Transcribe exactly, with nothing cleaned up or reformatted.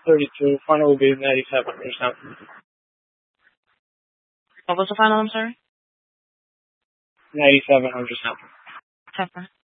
thirty-two. Final will be ninety-seven percent. What was the final, I'm sorry? ninety-seven percent. Pepper.